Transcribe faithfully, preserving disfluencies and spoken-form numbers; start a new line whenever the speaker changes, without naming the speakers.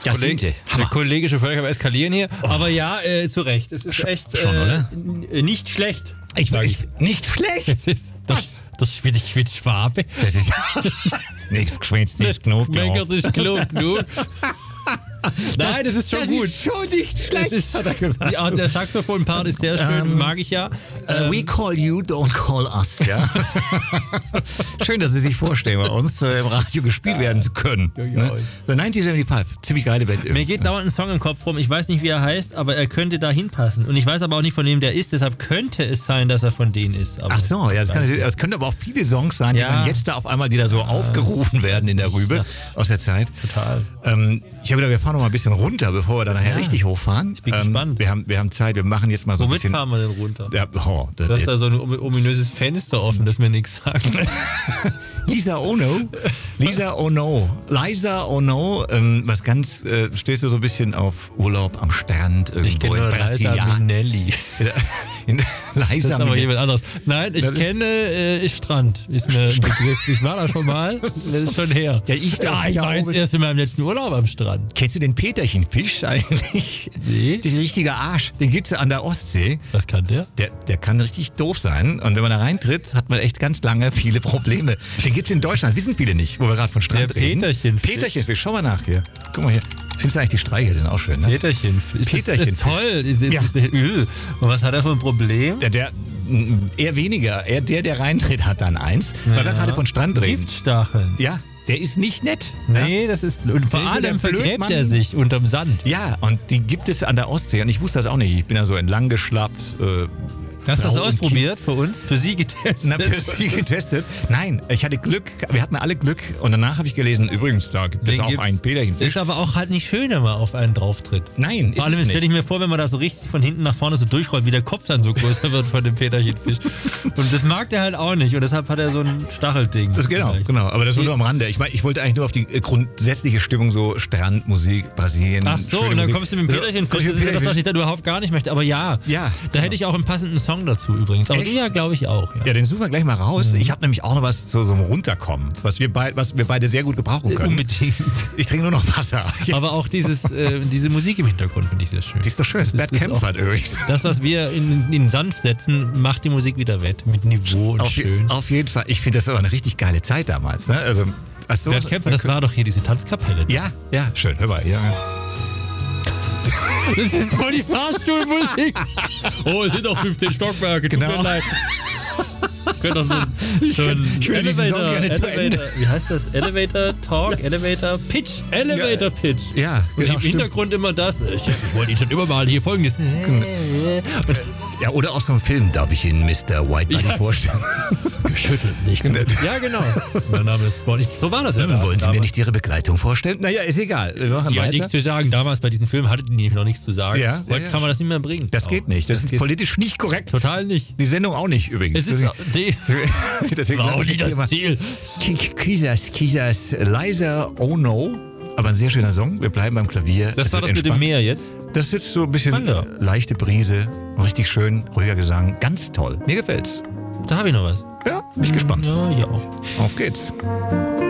Das
Kolleg-
sind sie. Hammer.
Der kollegische Völker eskalieren hier.
Oh.
Aber ja, äh, zu Recht. Es ist echt
schon,
äh,
oder?
n- nicht schlecht.
Ich,
sag
ich, nicht schlecht.
Das ist, das, das bin ich mit Schwabe.
Das ist nichts geschwätzt, nicht genug.
Meckert ist klug genug. Nein, das ist schon
das
gut.
ist schon nicht schlecht,
Das ist,
hat er gesagt.
die Art der Saxophon-Part ist sehr schön,
Ähm,
mag ich ja.
Uh, we call you, don't call us. Ja? Schön, dass Sie sich vorstellen, bei uns äh, im Radio gespielt werden zu können.
Ja, ja.
Ne? The neunzehnhundertfünfundsiebzig, ziemlich geile Band.
Mir geht dauernd ein Song im Kopf rum. Ich weiß nicht, wie er heißt, aber er könnte da hinpassen. Und ich weiß aber auch nicht, von wem der ist. Deshalb könnte es sein, dass er von denen ist. Aber
Ach so, ja, das, kann, das können aber auch viele Songs sein, die
Ja.
dann jetzt da auf einmal wieder so aufgerufen werden in der Rübe aus der Zeit.
Total.
Ähm, ich habe gedacht, wir fahren noch mal ein bisschen runter, bevor wir dann nachher
Ja.
richtig hochfahren. Ich
bin
ähm,
gespannt.
Wir haben, wir haben Zeit, wir machen jetzt mal so ein
Womit
bisschen...
fahren wir denn runter?
Ja, oh, das,
Du hast da so ein omi- ominöses Fenster offen, das mir nichts sagt.
Lisa Ono. Lisa Ono. Lisa Ono. Ähm, was ganz, äh, stehst du so ein bisschen auf Urlaub am Strand irgendwo
Ich kenne
in
nur Liza
Brasilien.
Minnelli.
In
Das
Liza
ist aber
Minnelli.
jemand anderes. Nein, ich
Das ist-
kenne äh, Strand. Ist mir ein Begriff. Ich war da schon mal. Das ist schon her.
Ja, ich
ja, ich war jetzt erst in meinem letzten Urlaub am Strand.
Kennst du den Peterchenfisch eigentlich?
Nee.
Das ist ein richtiger Arsch. Den gibt's an der Ostsee.
Was kann der?
Der, der kann richtig doof sein. Und wenn man da reintritt, hat man echt ganz lange viele Probleme. Den gibt's in Deutschland, wissen viele nicht, wo wir gerade von Strand
Der
reden.
Peterchenfisch.
Peterchenfisch, schau mal nach hier. Guck mal hier. Findest du eigentlich die Streiche denn auch schön, ne?
Peterchen. Ist
Peterchenfisch.
Ist toll. Ist, ist,
Ja.
ist, äh, und was hat er für ein Problem?
Der, der, m, eher weniger. Eher der, der reintritt, hat dann eins. Weil wir gerade von Strand reden.
Giftstacheln.
Ja, der ist nicht nett.
Nee, das ist blöd. Und vor
Der ist so der
allem vergräbt
Blödmann.
er sich unterm Sand.
Ja, und die gibt es an der Ostsee. Und ich wusste das auch nicht. Ich bin da so entlang geschlappt. Äh,
Hast du das
Frau und
ausprobiert für uns? Für Sie getestet?
Na, für sie getestet. Nein, ich hatte Glück. Wir hatten alle Glück. Und danach habe ich gelesen, übrigens, da gibt es
Den
auch
gibt's.
einen Peterchenfisch.
Ist aber auch halt nicht schön, wenn man auf einen drauf tritt.
Nein, ist
Vor allem
es
stelle ich
nicht.
mir vor, wenn man da so richtig von hinten nach vorne so durchrollt, wie der Kopf dann so größer wird von dem Peterchenfisch. Und das mag der halt auch nicht. Und deshalb hat er so ein Stachelding.
Das, genau,
vielleicht.
genau. Aber das war nur am Rande. Ich, mein, ich wollte eigentlich nur auf die äh, grundsätzliche Stimmung, so Strandmusik, Brasilien.
Ach so,
schöne
und dann
Musik.
kommst du mit dem
So,
Peterchenfisch.
komm ich
Das
mit
ist ja das, was
Peterchenfisch.
ich da überhaupt gar nicht möchte. Aber ja,
Ja,
da
genau.
hätte ich auch einen passenden Song dazu übrigens. Aber
Echt?
du ja, glaube ich auch. Ja.
Ja, den suchen wir gleich mal raus.
Mhm.
Ich habe nämlich auch noch was zu so einem Runterkommen, was wir, beid, was wir beide sehr gut gebrauchen können.
Unbedingt.
Ich trinke nur noch Wasser. Jetzt.
Aber auch dieses, äh, diese Musik im Hintergrund finde ich sehr schön.
Die ist doch schön. Das
Das
Bad
ist
Camp
auch-
hat übrigens.
Das, was wir in, in den Sand setzen, macht die Musik wieder wett. Mit Niveau und
Auf, je-
schön.
auf jeden Fall. Ich finde, das war eine richtig geile Zeit damals. Ne? Also, ach so,
Bert Kämpfer, das war doch hier diese Tanzkapelle.
ja, ja, schön. Hör mal. Ja.
Das ist voll die Fahrstuhlmusik. Oh, es sind doch fünfzehn Stockwerke. Tut
Genau.
mir leid. Könnte doch so ein, so ein
ich will diesen Song gerne zu Ende.
wie heißt das? Elevator Talk, Elevator Pitch, Elevator Pitch.
Ja,
Und
genau,
im
stimmt.
Hintergrund immer das. äh, Chef, ich wollte Ihnen schon immer mal hier folgendes. Und
Ja, oder aus so einem Film darf ich Ihnen Mister Whitebody
Ja.
vorstellen.
geschüttelt, nicht gut. Ja, genau. Mein Name ist Bonnie. So war das ja. da-
Wollen Sie mir
damals.
nicht Ihre Begleitung vorstellen? Naja, ist egal. Wir machen
Die hat
weiter.
nichts zu sagen. Damals bei diesem Film hatte die nämlich noch nichts zu sagen.
Ja,
Heute
ja, ja.
kann man das nicht mehr bringen.
Das geht nicht. Das, ist
geht
politisch nicht korrekt.
total nicht.
Die Sendung auch nicht übrigens.
Es ist nee,
Deswegen
war auch
lasse ich
nicht
hier
das
mal-
Ziel.
Kisas, Kisas, Liza Oh No. Aber ein sehr schöner Song. Wir bleiben beim Klavier.
Das
Es
war
wird
das mit dem
entspannt.
Meer jetzt.
Das ist so ein bisschen
Ah, ja.
äh, leichte Brise. Richtig schön, ruhiger Gesang. Ganz toll. Mir gefällt's.
Da habe ich noch was.
Ja, bin ich gespannt.
Ja, ich auch.
Auf geht's.